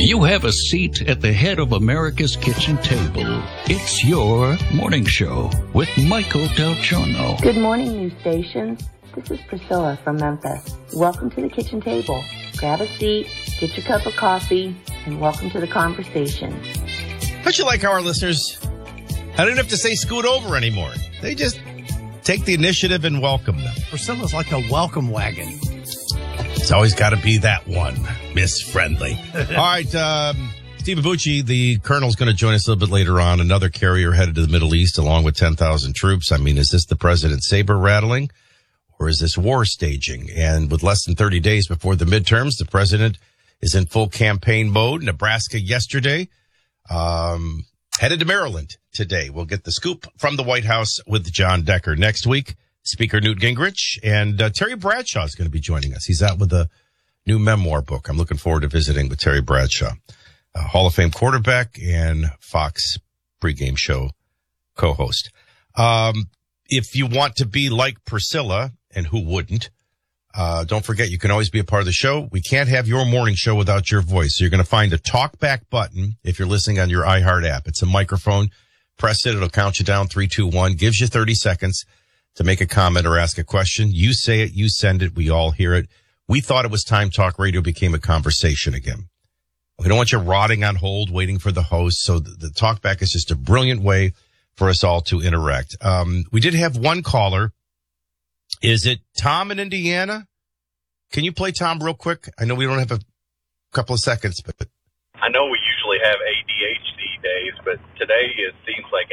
You have a seat at the head of America's kitchen table. It's your morning show with Michael Del Giorno. Good morning, news stations. This is Priscilla from Memphis. Welcome to the kitchen table. Grab a seat, get your cup of coffee, and welcome to the conversation. Don't you like how our listeners, I don't have to say scoot over anymore. They just take the initiative and welcome them. Priscilla's like a welcome wagon. It's always got to be that one, Miss Friendly. All right, Steve Abucci, the colonel's going to join us a little bit later on. Another carrier headed to the Middle East along with 10,000 troops. I mean, is this the president's saber rattling or is this war staging? And with less than 30 days before the midterms, the president is in full campaign mode. Nebraska yesterday, headed to Maryland today. We'll get the scoop from the White House with John Decker. Next week, Speaker Newt Gingrich and Terry Bradshaw is going to be joining us. He's out with a new memoir book. I'm looking forward to visiting with Terry Bradshaw, Hall of Fame quarterback and Fox pregame show co-host. If you want to be like Priscilla, and who wouldn't, don't forget you can always be a part of the show. We can't have your morning show without your voice. So you're going to find a talkback button if you're listening on your iHeart app. It's a microphone. Press it. It'll count you down 3, 2, 1. Gives you 30 seconds to make a comment or ask a question. You say it, you send it, we all hear it. We thought it was time talk radio became a conversation again. We don't want you rotting on hold, waiting for the host. So the talkback is just a brilliant way for us all to interact. We did have one caller. Is it Tom in Indiana? Can you play Tom real quick? I know we don't have a couple of seconds, but I know we usually have ADHD days, but today it seems like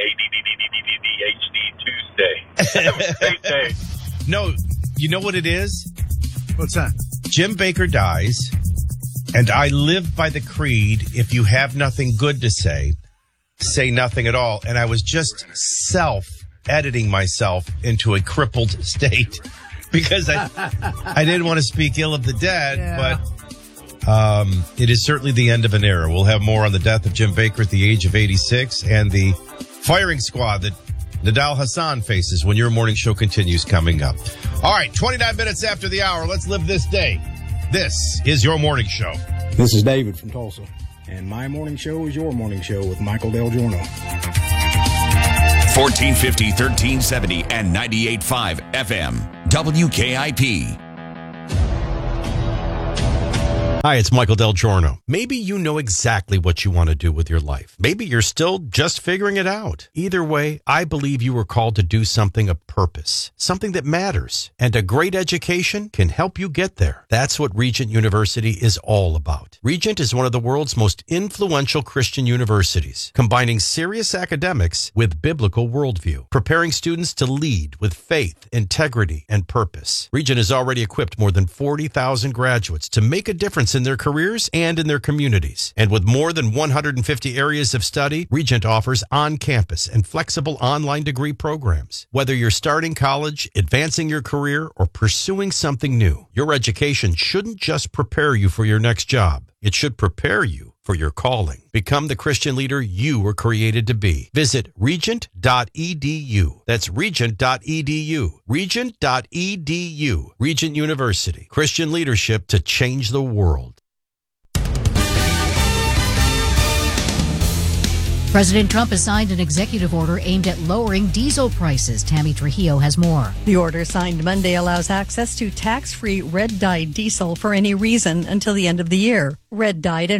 ADHD Tuesday. Have a great day. No, you know what it is? What's that? Jim Bakker dies, and I live by the creed, if you have nothing good to say nothing at all. And I was just editing myself into a crippled state because I didn't want to speak ill of the dead, but it is certainly the end of an era. We'll have more on the death of Jim Bakker at the age of 86 and the firing squad that Nidal Hassan faces when your morning show continues coming up. All right, 29 minutes after the hour. Let's live this day. This is your morning show. This is David from Tulsa, and my morning show is your morning show with Michael Del Giorno. 1450, 1370, and 98.5 FM. WKIP. Hi, it's Michael Del Giorno. Maybe you know exactly what you want to do with your life. Maybe you're still just figuring it out. Either way, I believe you were called to do something of purpose, something that matters, and a great education can help you get there. That's what Regent University is all about. Regent is one of the world's most influential Christian universities, combining serious academics with biblical worldview, preparing students to lead with faith, integrity, and purpose. Regent has already equipped more than 40,000 graduates to make a difference in their careers and in their communities. And with more than 150 areas of study, Regent offers on-campus and flexible online degree programs. Whether you're starting college, advancing your career, or pursuing something new, your education shouldn't just prepare you for your next job. It should prepare you for your calling. Become the Christian leader you were created to be. Visit regent.edu. That's regent.edu. Regent.edu. Regent University. Christian leadership to change the world. President Trump has signed an executive order aimed at lowering diesel prices. Tammy Trujillo has more. The order signed Monday allows access to tax-free red-dyed diesel for any reason until the end of the year. Red-dyed and